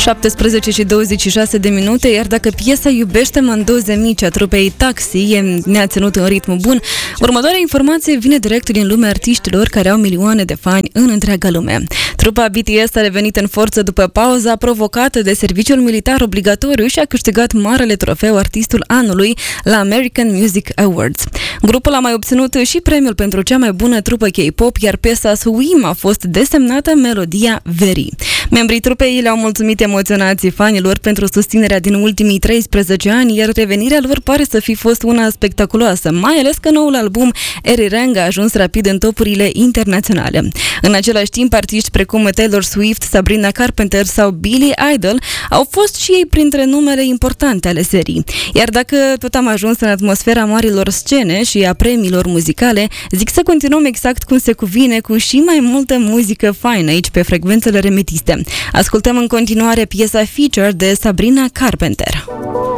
17:26, iar dacă piesa Iubește-mă în doze mici a trupei Taxi ne-a ținut în ritmul bun, următoarea informație vine direct din lumea artiștilor care au milioane de fani în întreaga lume. Trupa BTS a revenit în forță după pauza provocată de serviciul militar obligatoriu și a câștigat marele trofeu Artistul Anului la American Music Awards. Grupul a mai obținut și premiul pentru cea mai bună trupă K-pop, iar piesa Swim a fost desemnată melodia verii. Membrii trupei le-au mulțumit emoționați fanilor pentru susținerea din ultimii 13 ani, iar revenirea lor pare să fi fost una spectaculoasă, mai ales că noul album Erirang a ajuns rapid în topurile internaționale. În același timp, artiști precum Taylor Swift, Sabrina Carpenter sau Billy Idol au fost și ei printre numele importante ale serii. Iar dacă tot am ajuns în atmosfera marilor scene și a premiilor muzicale, zic să continuăm exact cum se cuvine, cu și mai multă muzică faină aici pe frecvențele remitiste. Ascultăm în continuare piesa Feature de Sabrina Carpenter.